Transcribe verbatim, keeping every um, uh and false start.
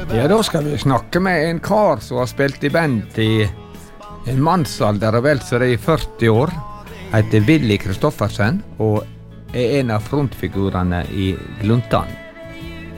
Ja, da skal vi snakke med en kar som har spilt i band i en mannsalder og vel så det er i førti år. Heter Willy Kristoffersen og er en av frontfigurene i Gluntan.